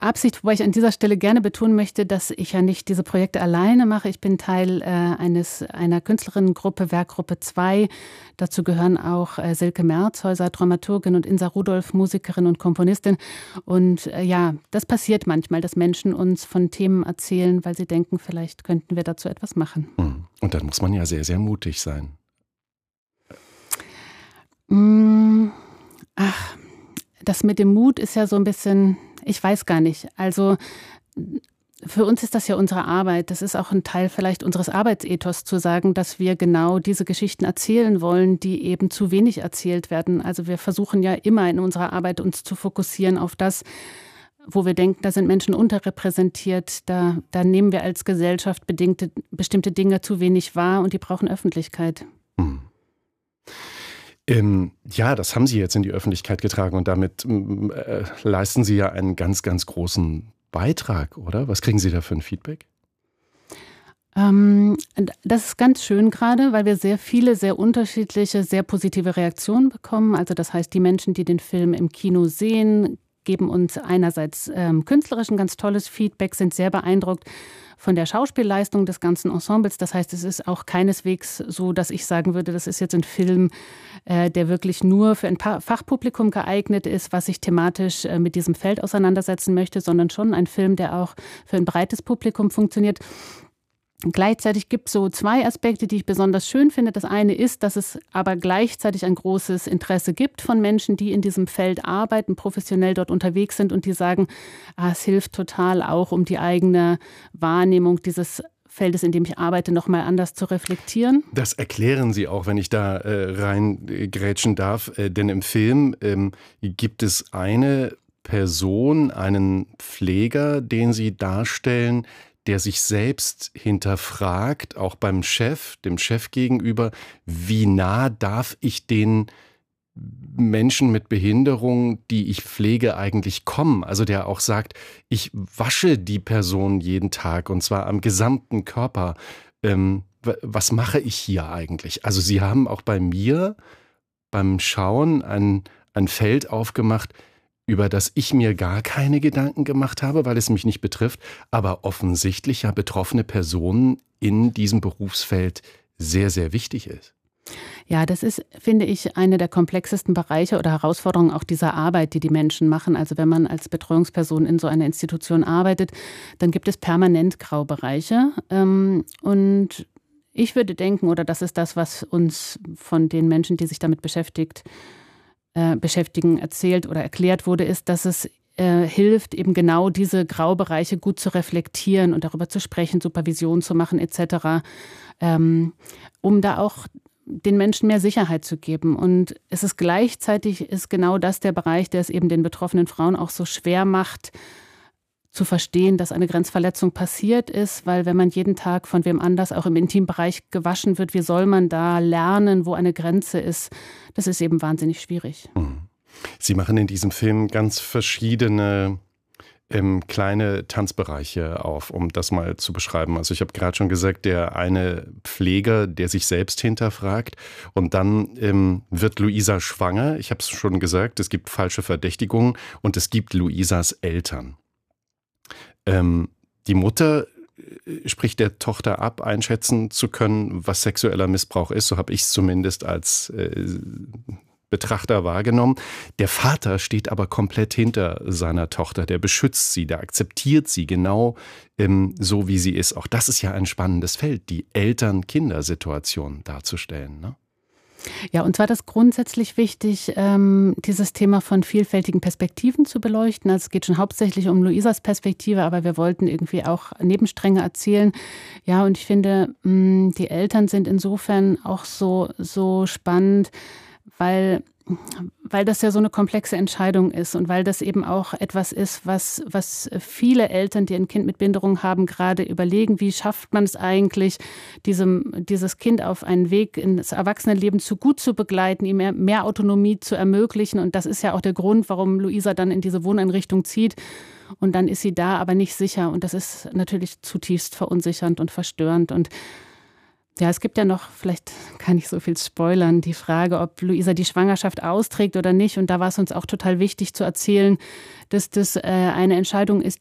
Absicht, wobei ich an dieser Stelle gerne betonen möchte, dass ich ja nicht diese Projekte alleine mache. Ich bin Teil einer Künstlerinnengruppe, Werkgruppe 2. Dazu gehören auch Silke Merzhäuser, Dramaturgin, und Insa Rudolph, Musikerin und Komponistin. Und ja, das passiert manchmal, dass Menschen uns von Themen erzählen, weil sie denken, vielleicht könnten wir dazu etwas machen. Und dann muss man ja sehr, sehr mutig sein. Ach, das mit dem Mut ist ja so ein bisschen, ich weiß gar nicht. Also für uns ist das ja unsere Arbeit. Das ist auch ein Teil vielleicht unseres Arbeitsethos, zu sagen, dass wir genau diese Geschichten erzählen wollen, die eben zu wenig erzählt werden. Also wir versuchen ja immer in unserer Arbeit uns zu fokussieren auf das, wo wir denken, da sind Menschen unterrepräsentiert. Da nehmen wir als Gesellschaft bestimmte Dinge zu wenig wahr und die brauchen Öffentlichkeit. Ja, das haben Sie jetzt in die Öffentlichkeit getragen und damit leisten Sie ja einen ganz, ganz großen Beitrag, oder? Was kriegen Sie da für ein Feedback? Das ist ganz schön gerade, weil wir sehr viele, sehr unterschiedliche, sehr positive Reaktionen bekommen. Also das heißt, die Menschen, die den Film im Kino sehen, geben uns einerseits künstlerisch ein ganz tolles Feedback, sind sehr beeindruckt von der Schauspielleistung des ganzen Ensembles. Das heißt, es ist auch keineswegs so, dass ich sagen würde, das ist jetzt ein Film, der wirklich nur für ein Fachpublikum geeignet ist, was sich thematisch mit diesem Feld auseinandersetzen möchte, sondern schon ein Film, der auch für ein breites Publikum funktioniert. Gleichzeitig gibt es so zwei Aspekte, die ich besonders schön finde. Das eine ist, dass es aber gleichzeitig ein großes Interesse gibt von Menschen, die in diesem Feld arbeiten, professionell dort unterwegs sind und die sagen, es hilft total auch, um die eigene Wahrnehmung dieses Feldes, in dem ich arbeite, nochmal anders zu reflektieren. Das erklären Sie auch, wenn ich da reingrätschen darf. Denn im Film gibt es eine Person, einen Pfleger, den Sie darstellen, der sich selbst hinterfragt, auch beim Chef, dem Chef gegenüber, wie nah darf ich den Menschen mit Behinderung, die ich pflege, eigentlich kommen? Also der auch sagt, ich wasche die Person jeden Tag und zwar am gesamten Körper. Was mache ich hier eigentlich? Also Sie haben auch bei mir beim Schauen ein Feld aufgemacht, über das ich mir gar keine Gedanken gemacht habe, weil es mich nicht betrifft, aber offensichtlich ja betroffene Personen in diesem Berufsfeld sehr, sehr wichtig ist. Ja, das ist, finde ich, eine der komplexesten Bereiche oder Herausforderungen auch dieser Arbeit, die Menschen machen. Also wenn man als Betreuungsperson in so einer Institution arbeitet, dann gibt es permanent Graubereiche. Und ich würde denken, oder das ist das, was uns von den Menschen, die sich damit beschäftigen, erzählt oder erklärt wurde, ist, dass es hilft, eben genau diese Graubereiche gut zu reflektieren und darüber zu sprechen, Supervision zu machen etc., um da auch den Menschen mehr Sicherheit zu geben. Und es ist gleichzeitig genau das der Bereich, der es eben den betroffenen Frauen auch so schwer macht, zu verstehen, dass eine Grenzverletzung passiert ist, weil wenn man jeden Tag von wem anders auch im Intimbereich gewaschen wird, wie soll man da lernen, wo eine Grenze ist? Das ist eben wahnsinnig schwierig. Sie machen in diesem Film ganz verschiedene kleine Tanzbereiche auf, um das mal zu beschreiben. Also ich habe gerade schon gesagt, der eine Pfleger, der sich selbst hinterfragt und dann wird Luisa schwanger. Ich habe es schon gesagt, es gibt falsche Verdächtigungen und es gibt Luisas Eltern. Die Mutter spricht der Tochter ab, einschätzen zu können, was sexueller Missbrauch ist. So habe ich es zumindest als Betrachter wahrgenommen. Der Vater steht aber komplett hinter seiner Tochter. Der beschützt sie, der akzeptiert sie genau so, wie sie ist. Auch das ist ja ein spannendes Feld, die Eltern-Kinder-Situation darzustellen, ne? Ja, und zwar ist grundsätzlich wichtig, dieses Thema von vielfältigen Perspektiven zu beleuchten. Also es geht schon hauptsächlich um Luisas Perspektive, aber wir wollten irgendwie auch Nebenstränge erzählen. Ja, und ich finde, die Eltern sind insofern auch so spannend, weil das ja so eine komplexe Entscheidung ist und weil das eben auch etwas ist, was viele Eltern, die ein Kind mit Behinderung haben, gerade überlegen, wie schafft man es eigentlich, dieses Kind auf einen Weg ins Erwachsenenleben zu gut zu begleiten, ihm mehr Autonomie zu ermöglichen. Und das ist ja auch der Grund, warum Luisa dann in diese Wohneinrichtung zieht. Und dann ist sie da aber nicht sicher. Und das ist natürlich zutiefst verunsichernd und verstörend. Und Ja, es gibt ja noch, vielleicht kann ich so viel spoilern, die Frage, ob Luisa die Schwangerschaft austrägt oder nicht. Und da war es uns auch total wichtig zu erzählen, dass das eine Entscheidung ist,